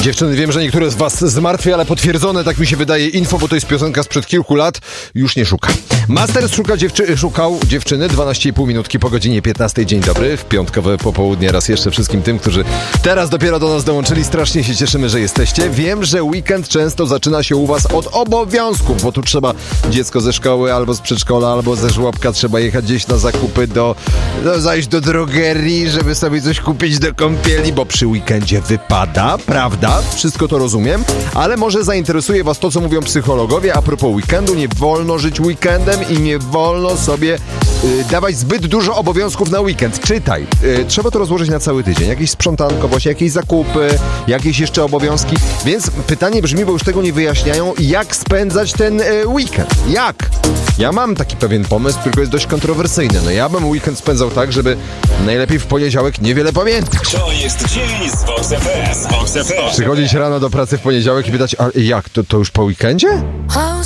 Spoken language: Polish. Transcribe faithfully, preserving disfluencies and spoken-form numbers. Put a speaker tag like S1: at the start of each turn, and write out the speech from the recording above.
S1: Dziewczyny, wiem, że niektóre z was zmartwią, ale potwierdzone, tak mi się wydaje, info, bo to jest piosenka sprzed kilku lat, już nie szuka. Masters szuka dziewczy- szukał dziewczyny, dwanaście i pół minutki po godzinie piętnastej. Dzień dobry, w piątkowe popołudnie raz jeszcze wszystkim tym, którzy teraz dopiero do nas dołączyli. Strasznie się cieszymy, że jesteście. Wiem, że weekend często zaczyna się u was od obowiązków, bo tu trzeba dziecko ze szkoły, albo z przedszkola, albo ze żłobka, trzeba jechać gdzieś na zakupy, do, do zajść do drogerii, żeby sobie coś kupić do kąpieli, bo przy weekendzie wypada, prawda? Wszystko to rozumiem, ale może zainteresuje was to, co mówią psychologowie a propos weekendu. Nie wolno żyć weekendem i nie wolno sobie y, dawać zbyt dużo obowiązków na weekend. Czytaj, y, trzeba to rozłożyć na cały tydzień. Jakieś sprzątanko, właśnie jakieś zakupy, jakieś jeszcze obowiązki. Więc pytanie brzmi, bo już tego nie wyjaśniają, jak spędzać ten y, weekend? Jak? Ja mam taki pewien pomysł, tylko jest dość kontrowersyjny. No ja bym weekend spędzał tak, żeby najlepiej w poniedziałek niewiele pamiętać.
S2: To jest dzień z Vox F M. Vox F M.
S1: Przychodzić rano do pracy w poniedziałek i pytać, a jak, to, to już po weekendzie?